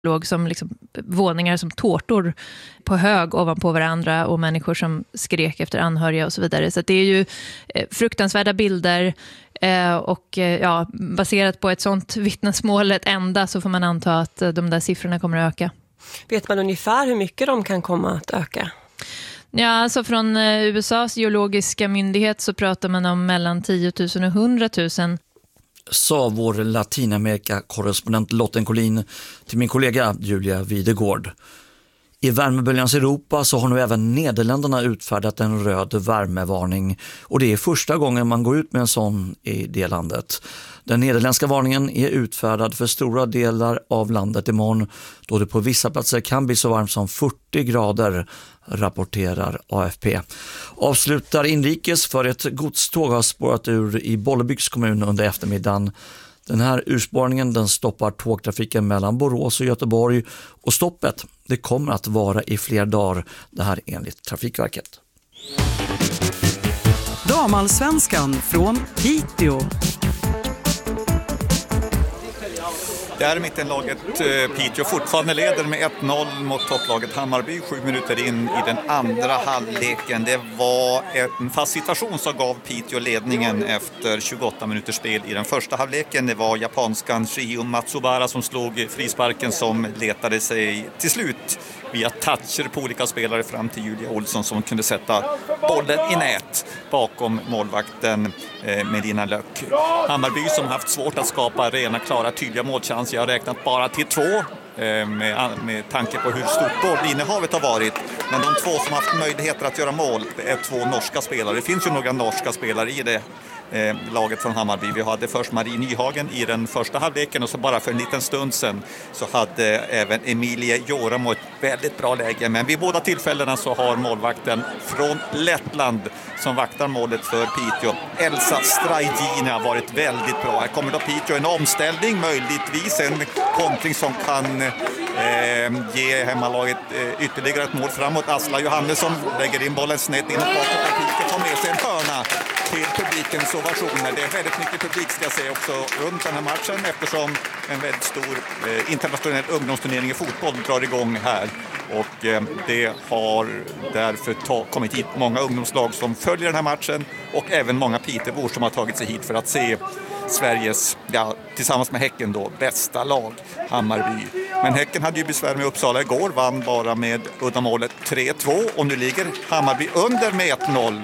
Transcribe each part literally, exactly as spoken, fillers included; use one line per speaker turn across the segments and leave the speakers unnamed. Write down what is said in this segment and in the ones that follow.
låg som liksom våningar som tårtor på hög ovanpå varandra och människor som skrek efter anhöriga och så vidare. Så det är ju eh, fruktansvärda bilder eh, och eh, ja, baserat på ett sånt vittnesmål ett enda så får man anta att eh, de där siffrorna kommer att öka.
Vet man ungefär hur mycket de kan komma att öka?
Ja, alltså från eh, U S A:s geologiska myndighet så pratar man om mellan tio tusen och hundra tusen.
Sa vår Latinamerika-korrespondent Lotten Collin till min kollega Julia Videgård. I värmeböljans Europa så har nu även Nederländerna utfärdat en röd värmevarning och det är första gången man går ut med en sån i det landet. Den nederländska varningen är utfärdad för stora delar av landet imorgon då det på vissa platser kan bli så varmt som fyrtio grader, rapporterar A F P. Avslutar inrikes för ett godståg har spårat ur i Bollebygds kommun under eftermiddagen. Den här urspårningen den stoppar tågtrafiken mellan Borås och Göteborg och stoppet det kommer att vara i fler dagar, det här enligt Trafikverket.
Damallsvenskan från Piteå.
Där mittenlaget Piteå fortfarande leder med ett noll mot topplaget Hammarby. Sju minuter in i den andra halvleken. Det var en fast situation som gav Piteå ledningen efter tjugoåtta minuters spel i den första halvleken. Det var japanskan Shio Matsubara som slog frisparken som letade sig till slut via toucher på olika spelare fram till Julia Olsson som kunde sätta bollen i nät bakom målvakten Medina Löck. Hammarby som haft svårt att skapa rena, klara, tydliga målchanser. Jag har räknat bara till två med, med tanke på hur stort bollinnehavet har varit. Men de två som haft möjligheter att göra mål är två norska spelare. Det finns ju några norska spelare i det eh, laget från Hammarby. Vi hade först Marie Nyhagen i den första halvleken och så bara för en liten stund sedan så hade även Emilie Joramo ett väldigt bra läge. Men vid båda tillfällena så har målvakten från Lettland som vaktar målet för Piteå, Elsa Strajdina, varit väldigt bra. Här kommer då Piteå en omställning, möjligtvis en kontring som kan eh, ge hemmalaget eh, ytterligare ett mål framåt. Asla Johannesson lägger in bollen snett in och bakåt och Piteå tar med sig en hörna till publikens ovationer. Det är väldigt mycket publik ska jag säga också runt den här matchen eftersom en väldigt stor eh, internationell ungdomsturnering i fotboll drar igång här. Och eh, det har därför ta, kommit hit många ungdomslag som följer den här matchen och även många Pitebor som har tagit sig hit för att se Sveriges, ja, tillsammans med Häcken då, bästa lag, Hammarby. Men Häcken hade ju besvär med Uppsala igår, vann bara med uddamålet tre två och nu ligger Hammarby under med ett noll.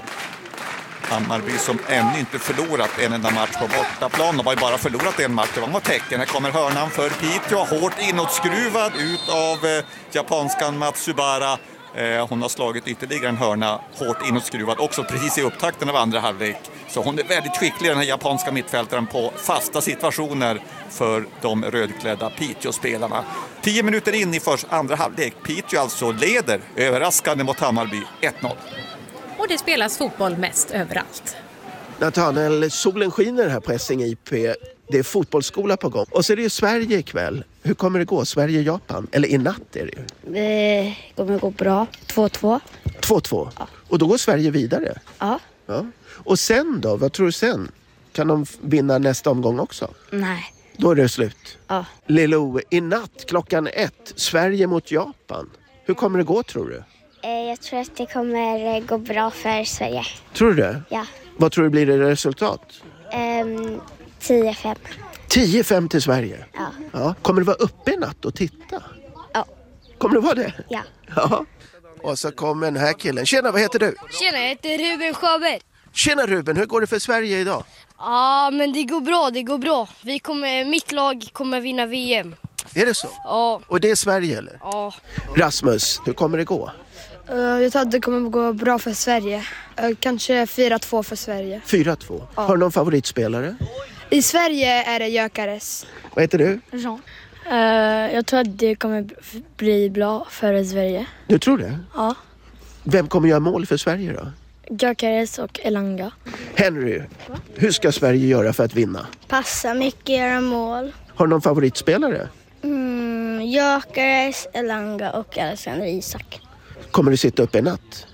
Hammarby som ännu inte förlorat en enda match på bortaplan. De har ju bara förlorat en match, det var mot Häcken. Här kommer hörnan för Piteå, hårt inåtskruvad ut av eh, japanskan Matsubara. Eh, hon har slagit ytterligare en hörna, hårt inåtskruvad, också precis i upptakten av andra halvlek. Så hon är väldigt skicklig, den här japanska mittfältaren, på fasta situationer för de rödklädda Piteå-spelarna. Tio minuter in i först andra halvlek. Piteå alltså leder överraskande mot Hammarby ett noll.
Och det spelas fotboll mest överallt.
Nathanael, solen skiner här på Essing I P. Det är fotbollsskola på gång. Och så är det ju Sverige ikväll. Hur kommer det gå? Sverige-Japan? Eller i natt är det ju.
Det kommer gå bra. två två.
två två? Ja. Och då går Sverige vidare?
Ja.
Ja. Och sen då? Vad tror du sen? Kan de vinna nästa omgång också?
Nej.
Då är det slut?
Ja.
Lilo, i natt klockan ett. Sverige mot Japan. Hur kommer det gå tror du?
Jag tror att det kommer gå bra för Sverige.
Tror du det?
Ja.
Vad tror du blir det resultat?
Um, tio fem.
tio fem till Sverige?
Ja.
Ja. Kommer du vara uppe i natt och titta?
Ja.
Kommer du vara det?
Ja.
Ja. Och så kommer den här killen. Tjena, vad heter du?
Tjena, jag heter Ruben Sjöberg.
Tjena Ruben, hur går det för Sverige idag?
Ja, men det går bra, det går bra. Vi kommer, mitt lag kommer vinna V M.
Är det så?
Ja.
Och det är Sverige eller?
Ja.
Rasmus, hur kommer det gå?
Uh, jag tror att det kommer gå bra för Sverige. Uh, kanske fyra två för Sverige.
fyra två? Ja. Har du någon favoritspelare?
I Sverige är det Gökares.
Vad heter du?
Jean. Uh, jag tror att det kommer bli bra för Sverige.
Du tror det?
Ja.
Vem kommer göra mål för Sverige då?
Gökares och Elanga.
Henry, Va? hur ska Sverige göra för att vinna?
Passa mycket, göra mål.
Har du någon favoritspelare?
Mm, Gökares, Elanga och Alexander Isak.
Kommer du sitta upp i natt?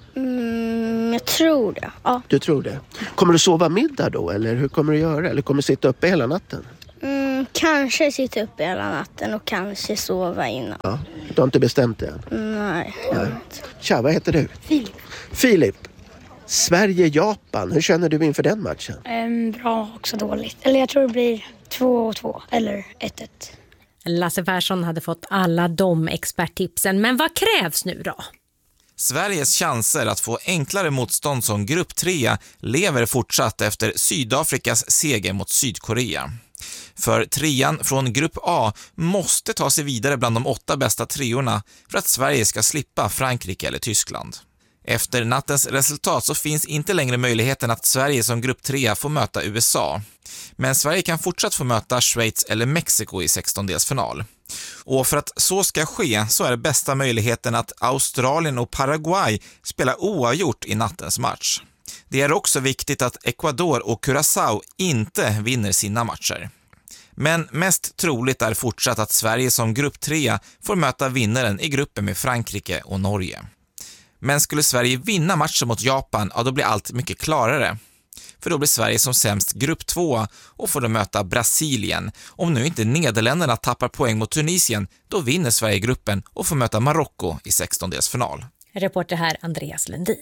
Mm, jag tror det, ja.
Du tror det? Kommer du sova middag då eller hur kommer du göra? Eller kommer du sitta uppe hela natten?
Mm, kanske sitta upp hela natten och kanske sova innan.
Ja, du har inte bestämt det än?
Nej, jag vet inte.
Tja, vad heter du?
Filip.
Filip. Sverige-Japan, hur känner du inför den matchen?
Um, bra, också dåligt. Eller jag tror det blir två två eller ett ett.
Lasse Persson hade fått alla de experttipsen. Men vad krävs nu då?
Sveriges chanser att få enklare motstånd som grupp tre lever fortsatt efter Sydafrikas seger mot Sydkorea. För trean från grupp A måste ta sig vidare bland de åtta bästa treorna för att Sverige ska slippa Frankrike eller Tyskland. Efter nattens resultat så finns inte längre möjligheten att Sverige som grupp tre får möta U S A. Men Sverige kan fortsatt få möta Schweiz eller Mexiko i sextondelsfinal. Och för att så ska ske så är det bästa möjligheten att Australien och Paraguay spelar oavgjort i nattens match. Det är också viktigt att Ecuador och Curaçao inte vinner sina matcher. Men mest troligt är fortsatt att Sverige som grupp tre får möta vinnaren i gruppen med Frankrike och Norge. Men skulle Sverige vinna matchen mot Japan, ja då blir allt mycket klarare. För då blir Sverige som sämst grupp två och får då möta Brasilien. Om nu inte Nederländerna tappar poäng mot Tunisien, då vinner Sverige gruppen och får möta Marocko i sextondelsfinal.
Reporter här Andreas Lundin.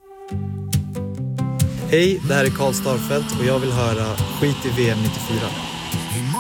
Hej, det här är Karl Starfelt och jag vill höra Skit i V M nittiofyra.